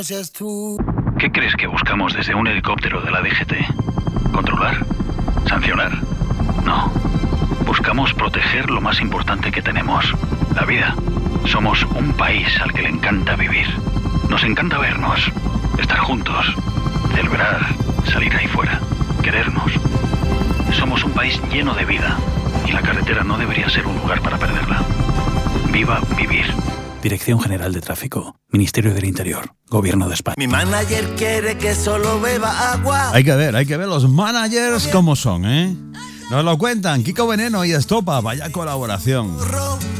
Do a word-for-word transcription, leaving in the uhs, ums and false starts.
¿Qué crees que buscamos desde un helicóptero de la D G T? ¿Controlar? ¿Sancionar? No. Buscamos proteger lo más importante que tenemos, la vida. Somos un país al que le encanta vivir. Nos encanta vernos, estar juntos, celebrar, salir ahí fuera, querernos. Somos un país lleno de vida y la carretera no debería ser un lugar para perderla. Viva vivir. Dirección General de Tráfico, Ministerio del Interior, Gobierno de España. Mi manager quiere que solo beba agua. Hay que ver, hay que ver los managers cómo son, ¿eh? Nos lo cuentan Kiko Veneno y Estopa, vaya colaboración.